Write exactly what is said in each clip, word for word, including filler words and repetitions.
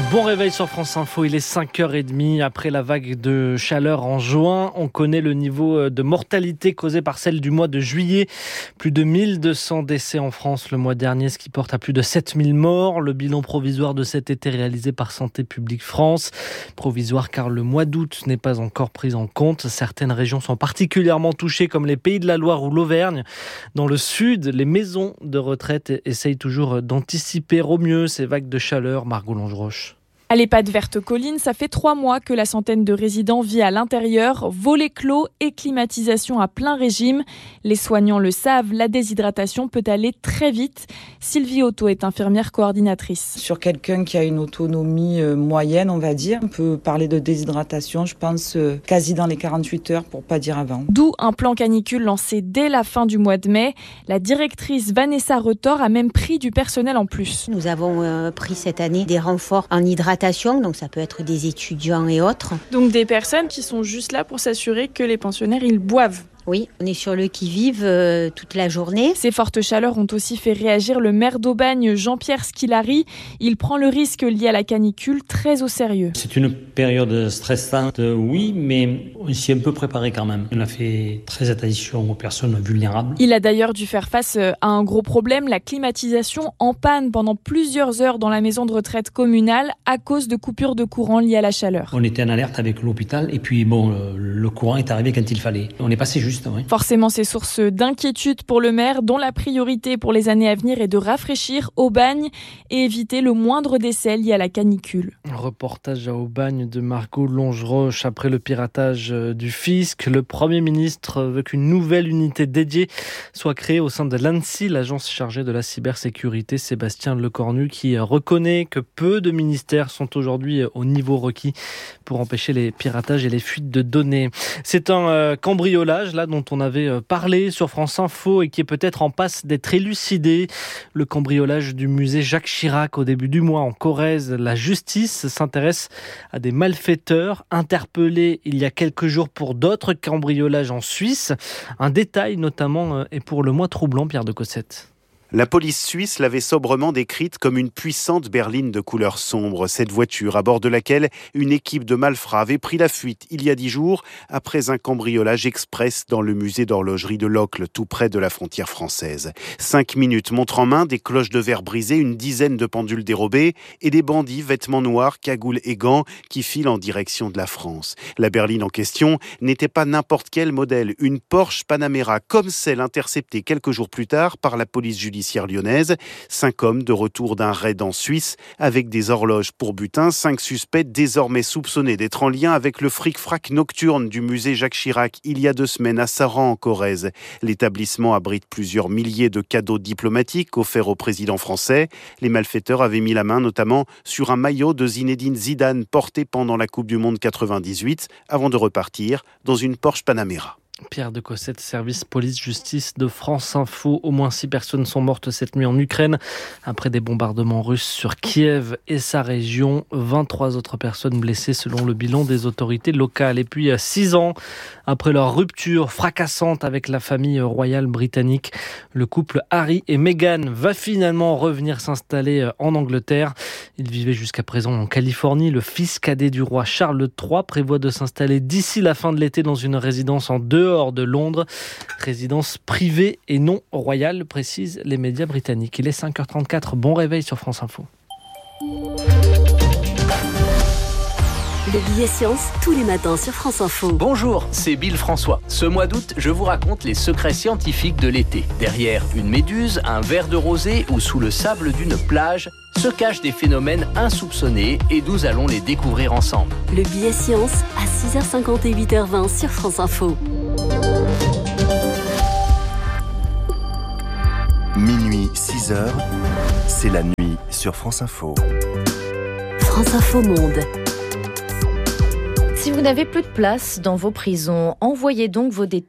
Bon réveil sur France Info, il est cinq heures trente. Après la vague de chaleur en juin, on connaît le niveau de mortalité causé par celle du mois de juillet. Plus de mille deux cents décès en France le mois dernier, ce qui porte à plus de sept mille morts. Le bilan provisoire de cet été réalisé par Santé publique France. Provisoire car le mois d'août n'est pas encore pris en compte. Certaines régions sont particulièrement touchées comme les Pays de la Loire ou l'Auvergne. Dans le sud, les maisons de retraite essayent toujours d'anticiper au mieux ces vagues de chaleur. Margot Longeroche. À l'EHPAD Verte Colline, ça fait trois mois que la centaine de résidents vit à l'intérieur, volets clos et climatisation à plein régime. Les soignants le savent, la déshydratation peut aller très vite. Sylvie Otto est infirmière coordinatrice. Sur quelqu'un qui a une autonomie moyenne, on va dire, on peut parler de déshydratation, je pense, quasi dans les quarante-huit heures, pour pas dire avant. D'où un plan canicule lancé dès la fin du mois de mai. La directrice Vanessa Retor a même pris du personnel en plus. Nous avons euh, pris cette année des renforts en hydratation. Donc ça peut être des étudiants et autres. Donc des personnes qui sont juste là pour s'assurer que les pensionnaires, ils boivent. Oui, on est sur le qui-vive euh, toute la journée. Ces fortes chaleurs ont aussi fait réagir le maire d'Aubagne, Jean-Pierre Squilari. Il prend le risque lié à la canicule très au sérieux. C'est une période stressante, oui, mais on s'y est un peu préparé quand même. On a fait très attention aux personnes vulnérables. Il a d'ailleurs dû faire face à un gros problème, la climatisation en panne pendant plusieurs heures dans la maison de retraite communale à cause de coupures de courant liées à la chaleur. On était en alerte avec l'hôpital et puis bon, le, le courant est arrivé quand il fallait. On est passé juste. Oui. Forcément, c'est source d'inquiétude pour le maire, dont la priorité pour les années à venir est de rafraîchir Aubagne et éviter le moindre décès lié à la canicule. Reportage à Aubagne de Margot Longeroche. Après le piratage du fisc, le Premier ministre veut qu'une nouvelle unité dédiée soit créée au sein de l'ANSSI, l'agence chargée de la cybersécurité. Sébastien Lecornu qui reconnaît que peu de ministères sont aujourd'hui au niveau requis pour empêcher les piratages et les fuites de données. C'est un cambriolage là dont on avait parlé sur France Info et qui est peut-être en passe d'être élucidé. Le cambriolage du musée Jacques Chirac au début du mois en Corrèze. La justice s'intéresse à des malfaiteurs interpellés il y a quelques jours pour d'autres cambriolages en Suisse. Un détail notamment est pour le moins troublant, Pierre de Cossette. La police suisse l'avait sobrement décrite comme une puissante berline de couleur sombre. Cette voiture, à bord de laquelle une équipe de malfrats avait pris la fuite il y a dix jours après un cambriolage express dans le musée d'horlogerie de Locle, tout près de la frontière française. Cinq minutes, montre en main, des cloches de verre brisées, une dizaine de pendules dérobées et des bandits vêtements noirs, cagoules et gants qui filent en direction de la France. La berline en question n'était pas n'importe quel modèle, une Porsche Panamera comme celle interceptée quelques jours plus tard par la police judiciaire lyonnaise. Cinq hommes de retour d'un raid en Suisse avec des horloges pour butin. Cinq suspects désormais soupçonnés d'être en lien avec le fric-frac nocturne du musée Jacques Chirac il y a deux semaines à Saran en Corrèze. L'établissement abrite plusieurs milliers de cadeaux diplomatiques offerts au président français. Les malfaiteurs avaient mis la main notamment sur un maillot de Zinedine Zidane porté pendant la Coupe du Monde quatre-vingt-dix-huit avant de repartir dans une Porsche Panamera. Pierre de Cossette, service police-justice de France Info. Au moins six personnes sont mortes cette nuit en Ukraine après des bombardements russes sur Kiev et sa région. vingt-trois autres personnes blessées selon le bilan des autorités locales. Et puis, six ans après leur rupture fracassante avec la famille royale britannique, le couple Harry et Meghan va finalement revenir s'installer en Angleterre. Ils vivaient jusqu'à présent en Californie. Le fils cadet du roi Charles trois prévoit de s'installer d'ici la fin de l'été dans une résidence en dehors de Londres, résidence privée et non royale, précisent les médias britanniques. Il est cinq heures trente-quatre, bon réveil sur France Info. Le billet science, tous les matins sur France Info. Bonjour, c'est Bill François. Ce mois d'août, je vous raconte les secrets scientifiques de l'été. Derrière une méduse, un verre de rosée ou sous le sable d'une plage, se cachent des phénomènes insoupçonnés et nous allons les découvrir ensemble. Le billet science à six heures cinquante et huit heures vingt sur France Info. Minuit, six heures, c'est la nuit sur France Info. France Info Monde. Si vous n'avez plus de place dans vos prisons, envoyez donc vos détenus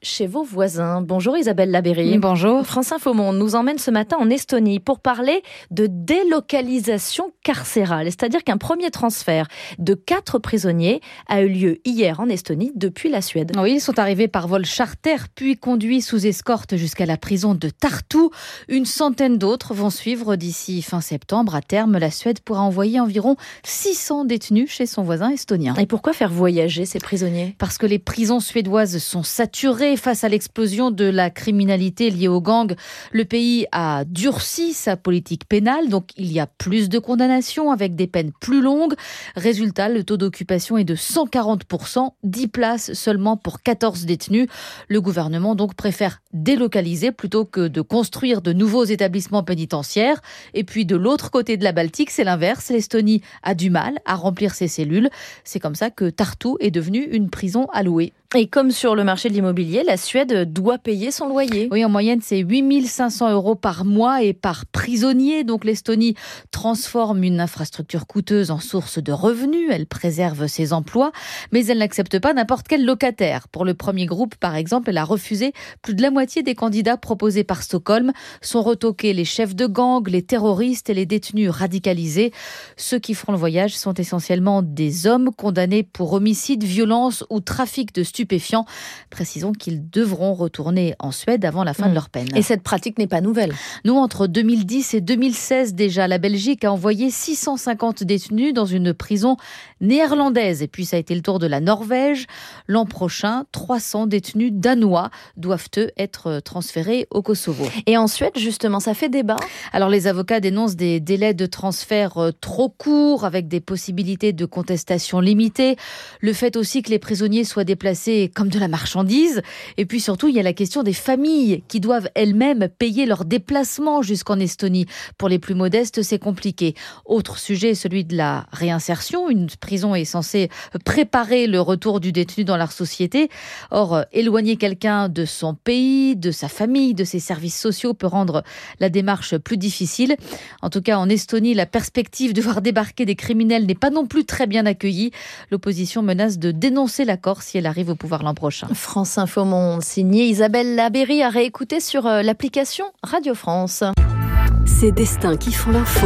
chez vos voisins. Bonjour Isabelle Labéry. Bonjour. France Info Monde nous emmène ce matin en Estonie pour parler de délocalisation carcérale. C'est-à-dire qu'un premier transfert de quatre prisonniers a eu lieu hier en Estonie depuis la Suède. Oui, ils sont arrivés par vol charter puis conduits sous escorte jusqu'à la prison de Tartu. Une centaine d'autres vont suivre d'ici fin septembre. À terme, la Suède pourra envoyer environ six cents détenus chez son voisin estonien. Et pourquoi faire voyager ces prisonniers ? Parce que les prisons suédoises sont saturées face à l'explosion de la criminalité liée aux gangs. Le pays a durci sa politique pénale, donc il y a plus de condamnations avec des peines plus longues. Résultat, le taux d'occupation est de cent quarante pour cent, dix places seulement pour quatorze détenus. Le gouvernement donc préfère délocaliser plutôt que de construire de nouveaux établissements pénitentiaires. Et puis de l'autre côté de la Baltique, c'est l'inverse. L'Estonie a du mal à remplir ses cellules. C'est comme ça que Tartu est devenue une prison à louer. Et comme sur le marché de l'immobilier, la Suède doit payer son loyer. Oui, en moyenne, c'est huit mille cinq cents euros par mois et par prisonnier. Donc l'Estonie transforme une infrastructure coûteuse en source de revenus. Elle préserve ses emplois, mais elle n'accepte pas n'importe quel locataire. Pour le premier groupe, par exemple, elle a refusé plus de la moitié des candidats proposés par Stockholm. Sont retoqués les chefs de gang, les terroristes et les détenus radicalisés. Ceux qui feront le voyage sont essentiellement des hommes condamnés pour homicide, violence ou trafic de stupéfiants. Stupéfiants. Précisons qu'ils devront retourner en Suède avant la fin mmh. de leur peine. Et cette pratique n'est pas nouvelle. Nous, entre deux mille dix et deux mille seize, déjà, la Belgique a envoyé six cent cinquante détenus dans une prison néerlandaise. Et puis, ça a été le tour de la Norvège. L'an prochain, trois cents détenus danois doivent, eux, être transférés au Kosovo. Et en Suède, justement, ça fait débat. Alors, les avocats dénoncent des délais de transfert trop courts, avec des possibilités de contestation limitées. Le fait aussi que les prisonniers soient déplacés comme de la marchandise. Et puis surtout, il y a la question des familles qui doivent elles-mêmes payer leur déplacement jusqu'en Estonie. Pour les plus modestes, c'est compliqué. Autre sujet, celui de la réinsertion. Une prison est censée préparer le retour du détenu dans la société. Or, éloigner quelqu'un de son pays, de sa famille, de ses services sociaux peut rendre la démarche plus difficile. En tout cas, en Estonie, la perspective de voir débarquer des criminels n'est pas non plus très bien accueillie. L'opposition menace de dénoncer l'accord si elle arrive au pouvoir l'an prochain. France Info Monde, signé Isabelle Labéry, à réécouter sur l'application Radio France. Ces destins qui font l'info.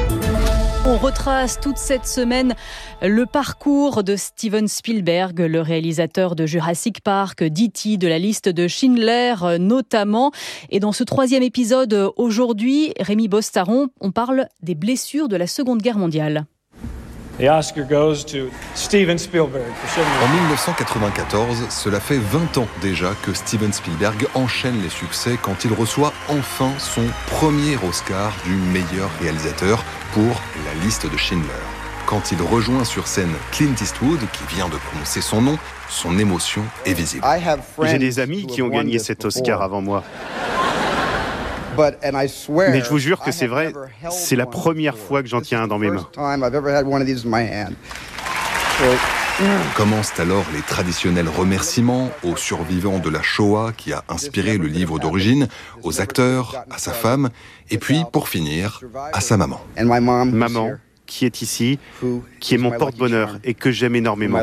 On retrace toute cette semaine le parcours de Steven Spielberg, le réalisateur de Jurassic Park, d'E T, de la liste de Schindler notamment. Et dans ce troisième épisode aujourd'hui, Rémi Bostaron, on parle des blessures de la Seconde Guerre mondiale. The Oscar goes to Steven Spielberg. En dix-neuf cent quatre-vingt-quatorze, cela fait vingt ans déjà que Steven Spielberg enchaîne les succès quand il reçoit enfin son premier Oscar du meilleur réalisateur pour la liste de Schindler. Quand il rejoint sur scène Clint Eastwood, qui vient de prononcer son nom, son émotion est visible. J'ai des amis qui ont gagné cet Oscar avant moi. Mais je vous jure que c'est vrai, c'est la première fois que j'en tiens un dans mes mains. Commencent alors les traditionnels remerciements aux survivants de la Shoah qui a inspiré le livre d'origine, aux acteurs, à sa femme, et puis, pour finir, à sa maman. Maman, qui est ici, qui est mon porte-bonheur et que j'aime énormément.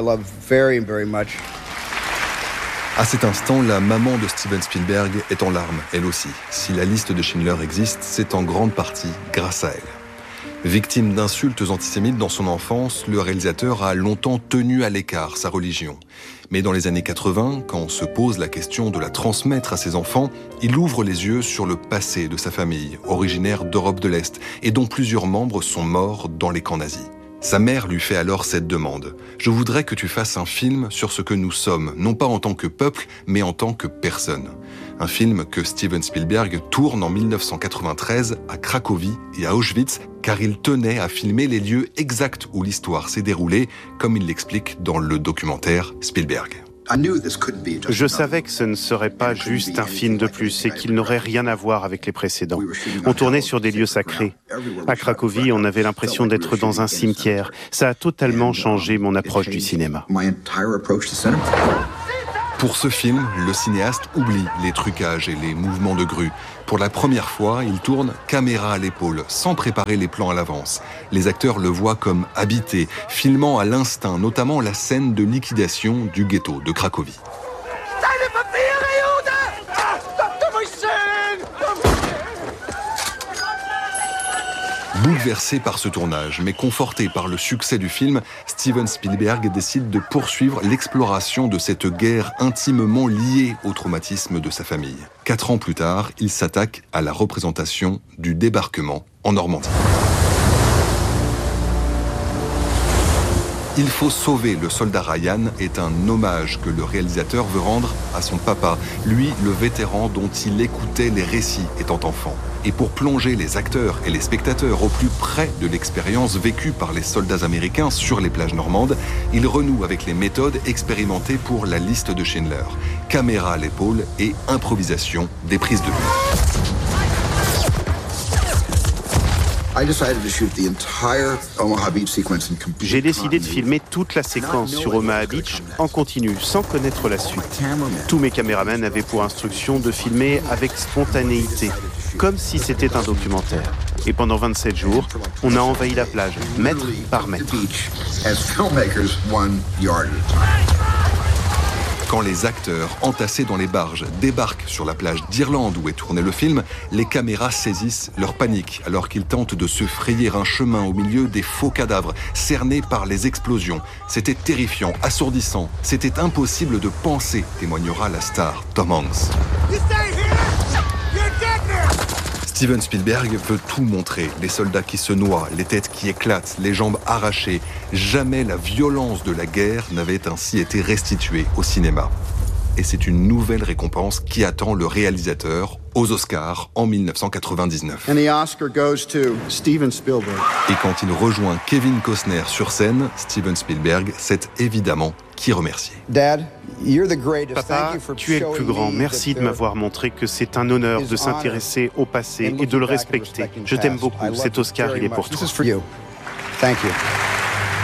À cet instant, la maman de Steven Spielberg est en larmes, elle aussi. Si la liste de Schindler existe, c'est en grande partie grâce à elle. Victime d'insultes antisémites dans son enfance, le réalisateur a longtemps tenu à l'écart sa religion. Mais dans les années quatre-vingts, quand se pose la question de la transmettre à ses enfants, il ouvre les yeux sur le passé de sa famille, originaire d'Europe de l'Est, et dont plusieurs membres sont morts dans les camps nazis. Sa mère lui fait alors cette demande. « Je voudrais que tu fasses un film sur ce que nous sommes, non pas en tant que peuple, mais en tant que personne. » Un film que Steven Spielberg tourne en dix-neuf cent quatre-vingt-treize à Cracovie et à Auschwitz, car il tenait à filmer les lieux exacts où l'histoire s'est déroulée, comme il l'explique dans le documentaire Spielberg. Je savais que ce ne serait pas juste un film de plus et qu'il n'aurait rien à voir avec les précédents. On tournait sur des lieux sacrés. À Cracovie, on avait l'impression d'être dans un cimetière. Ça a totalement changé mon approche du cinéma. Pour ce film, le cinéaste oublie les trucages et les mouvements de grue. Pour la première fois, il tourne caméra à l'épaule, sans préparer les plans à l'avance. Les acteurs le voient comme habité, filmant à l'instinct, notamment la scène de liquidation du ghetto de Cracovie. Bouleversé par ce tournage, mais conforté par le succès du film, Steven Spielberg décide de poursuivre l'exploration de cette guerre intimement liée au traumatisme de sa famille. Quatre ans plus tard, il s'attaque à la représentation du débarquement en Normandie. Il faut sauver le soldat Ryan est un hommage que le réalisateur veut rendre à son papa, lui le vétéran dont il écoutait les récits étant enfant. Et pour plonger les acteurs et les spectateurs au plus près de l'expérience vécue par les soldats américains sur les plages normandes, il renoue avec les méthodes expérimentées pour la liste de Schindler. Caméra à l'épaule et improvisation des prises de vue. J'ai décidé de filmer toute la séquence sur Omaha Beach en continu, sans connaître la suite. Tous mes caméramans avaient pour instruction de filmer avec spontanéité, comme si c'était un documentaire. Et pendant vingt-sept jours, on a envahi la plage, mètre par mètre. Quand les acteurs, entassés dans les barges, débarquent sur la plage d'Irlande où est tourné le film, les caméras saisissent leur panique alors qu'ils tentent de se frayer un chemin au milieu des faux cadavres cernés par les explosions. C'était terrifiant, assourdissant, c'était impossible de penser, témoignera la star Tom Hanks. Steven Spielberg veut tout montrer, les soldats qui se noient, les têtes qui éclatent, les jambes arrachées. Jamais la violence de la guerre n'avait ainsi été restituée au cinéma. Et c'est une nouvelle récompense qui attend le réalisateur aux Oscars en dix-neuf cent quatre-vingt-dix-neuf. And the Oscar goes to Steven Spielberg. Et quand il rejoint Kevin Costner sur scène, Steven Spielberg sait évidemment qui remercier. Dad, you're the greatest. Papa, tu es le plus grand. Merci de m'avoir montré que c'est un honneur de s'intéresser au passé et de le respecter. Je t'aime beaucoup. Cet Oscar, il est pour toi. Thank you.